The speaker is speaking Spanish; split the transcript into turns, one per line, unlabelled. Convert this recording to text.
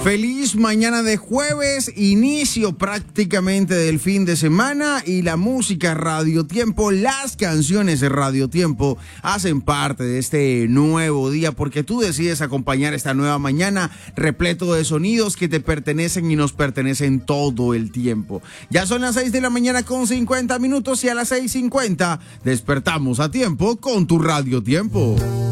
Feliz mañana de jueves, inicio prácticamente del fin de semana y la música Radio Tiempo, las canciones de Radio Tiempo hacen parte de este nuevo día porque tú decides acompañar esta nueva mañana repleto de sonidos que te pertenecen y nos pertenecen todo el tiempo. Ya son las 6 de la mañana con 50 minutos y a las 6:50 despertamos a tiempo con tu Radio Tiempo.